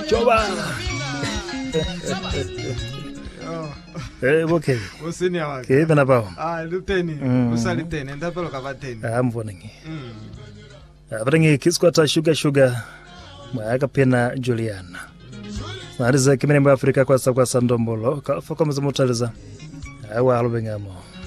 Choba. Okay. Usini hawa. Kipi na bao? Luteni. Usali teni. Ndapelo kava teni. Mvonangi. Abrangi kiskwata sugar. Mwaka pena Juliana. Nariza kimene mwa Afrika kwa sa ndombolo. Ka foko mzumutaliza. Awa halubengamo.